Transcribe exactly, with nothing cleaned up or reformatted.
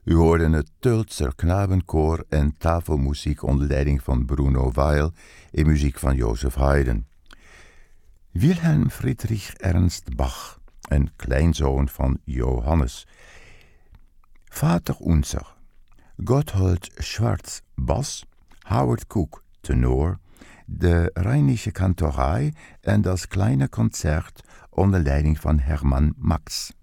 U hoorde het Tölzer Knabenkoor en tafelmuziek onder leiding van Bruno Weil en muziek van Joseph Haydn. Wilhelm Friedrich Ernst Bach, een kleinzoon van Johannes. Vater Unser, Gotthold Schwarz Bass, Howard Cook Tenor, de Rheinische Kantorei en das kleine Konzert onder leiding van Hermann Max.